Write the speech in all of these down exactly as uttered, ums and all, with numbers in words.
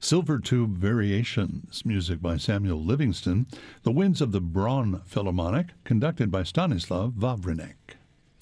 Silvertube Variations, music by Samuel Livingston. The Winds of the Braun Philharmonic, conducted by Stanislav Wawrinek.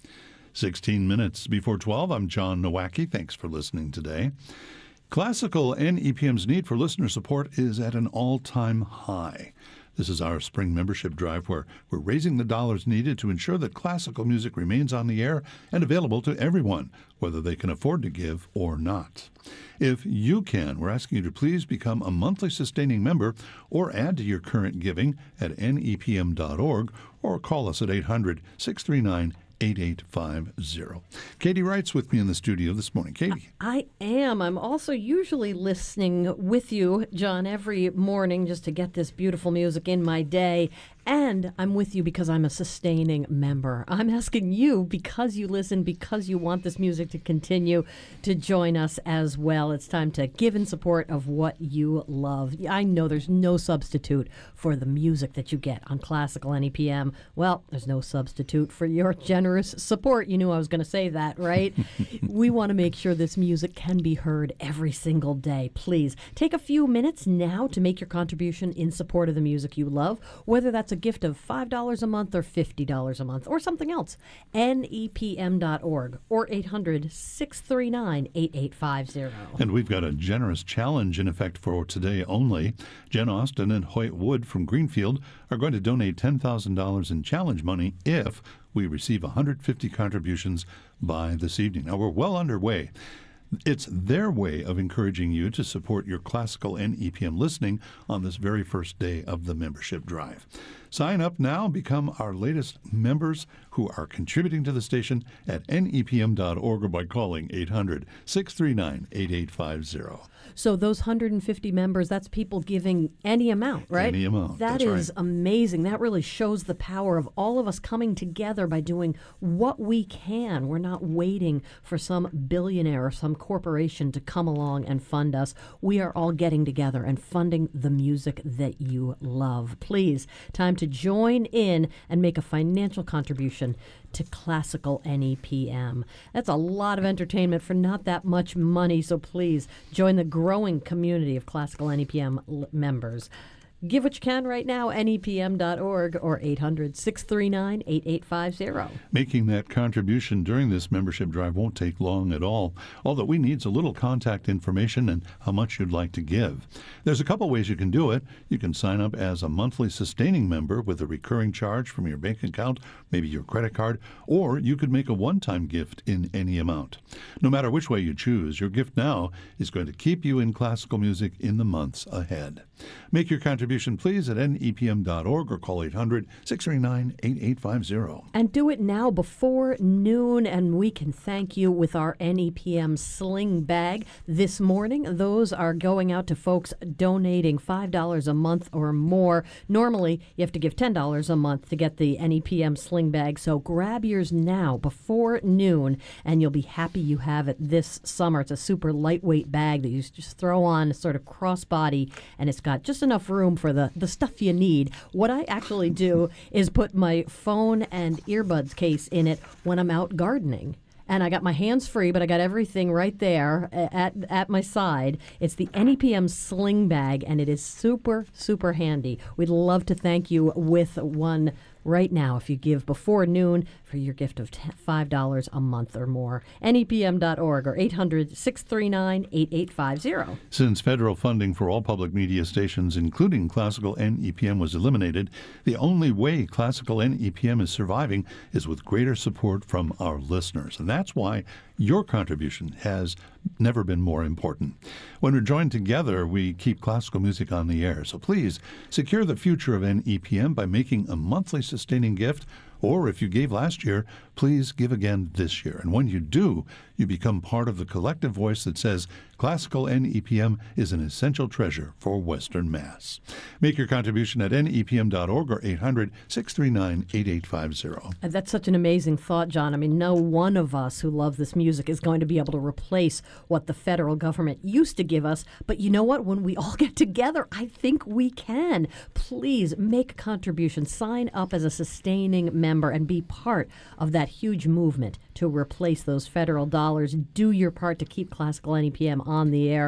sixteen minutes before twelve, I'm John Nowacki. Thanks for listening today. Classical N E P M's need for listener support is at an all-time high. This is our spring membership drive where we're raising the dollars needed to ensure that classical music remains on the air and available to everyone, whether they can afford to give or not. If you can, we're asking you to please become a monthly sustaining member or add to your current giving at N E P M dot org or call us at eight hundred, six three nine, eight eight five zero. Katie Wright's with me in the studio this morning. Katie. I am. I'm also usually listening with you, John, every morning just to get this beautiful music in my day. And I'm with you because I'm a sustaining member. I'm asking you, because you listen, because you want this music to continue, to join us as well. It's time to give in support of what you love. I know there's no substitute for the music that you get on Classical N E P M. Well, there's no substitute for your generous support. You knew I was going to say that, right? We want to make sure this music can be heard every single day. Please take a few minutes now to make your contribution in support of the music you love, whether that's a gift of five dollars a month or fifty dollars a month or something else. N E P M dot org or eight hundred, six three nine, eight eight five zero. And we've got a generous challenge in effect for today only. Jen Austin and Hoyt Wood from Greenfield are going to donate ten thousand dollars in challenge money if we receive one hundred fifty contributions by this evening. Now, we're well underway. It's their way of encouraging you to support your classical N E P M listening on this very first day of the membership drive. Sign up now, become our latest members who are contributing to the station at N E P M dot org or by calling eight hundred, six three nine, eight eight five zero. So those one hundred fifty members, that's people giving any amount, right? Any amount. That That's is right. amazing. That really shows the power of all of us coming together by doing what we can. We're not waiting for some billionaire or some corporation to come along and fund us. We are all getting together and funding the music that you love. Please, time to join in and make a financial contribution to Classical N E P M. That's a lot of entertainment for not that much money, so please join the growing community of Classical N E P M l- members. Give what you can right now, N E P M dot org or eight hundred, six three nine, eight eight five zero. Making that contribution during this membership drive won't take long at all. All that we need is a little contact information and how much you'd like to give. There's a couple ways you can do it. You can sign up as a monthly sustaining member with a recurring charge from your bank account, maybe your credit card, or you could make a one-time gift in any amount. No matter which way you choose, your gift now is going to keep you in classical music in the months ahead. Make your contribution, please, at N E P M dot org or call eight hundred, six three nine, eight eight five zero. And do it now before noon, and we can thank you with our N E P M Sling Bag this morning. Those are going out to folks donating five dollars a month or more. Normally, you have to give ten dollars a month to get the N E P M Sling Bag, so grab yours now before noon, and you'll be happy you have it this summer. It's a super lightweight bag that you just throw on sort of crossbody, and it's got just enough room for the, the stuff you need. What I actually do is put my phone and earbuds case in it when I'm out gardening. And I got my hands free, but I got everything right there at at my side. It's the N E P M Sling Bag, and it is super, super handy. We'd love to thank you with one right now if you give before noon for your gift of five dollars a month or more. N E P M dot org or eight hundred, six three nine, eight eight five zero. Since federal funding for all public media stations, including Classical N E P M, was eliminated, the only way Classical N E P M is surviving is with greater support from our listeners. And that's why your contribution has never been more important. When we're joined together, we keep classical music on the air. So please secure the future of N E P M by making a monthly sustaining gift, or if you gave last year, please give again this year. And when you do, you become part of the collective voice that says Classical N E P M is an essential treasure for Western Mass. Make your contribution at N E P M dot org or eight hundred, six three nine, eight eight five zero. That's such an amazing thought, John. I mean, no one of us who love this music is going to be able to replace what the federal government used to give us. But you know what? When we all get together, I think we can. Please make a contribution. Sign up as a sustaining member and be part of that huge movement to replace those federal dollars. Do your part to keep Classical N E P M on the air.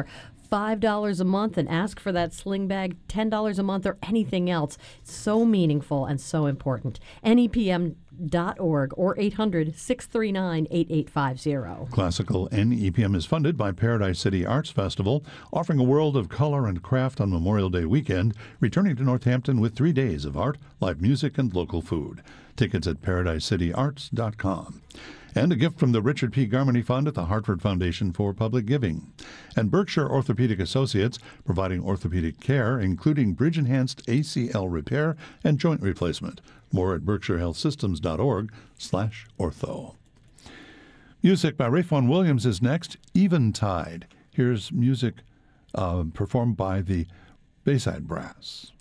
five dollars a month and ask for that sling bag, ten dollars a month, or anything else. It's so meaningful and so important. N E P M dot org or eight hundred, six three nine, eight eight five zero. Classical N E P M is funded by Paradise City Arts Festival, offering a world of color and craft on Memorial Day weekend, returning to Northampton with three days of art, live music, and local food. Tickets at paradise city arts dot com. And a gift from the Richard P. Garmany Fund at the Hartford Foundation for Public Giving. And Berkshire Orthopedic Associates, providing orthopedic care, including bridge-enhanced A C L repair and joint replacement. More at berkshire health systems dot org slash ortho. Music by Ralph Vaughan Williams is next, Eventide. Here's music uh, performed by the Bayside Brass.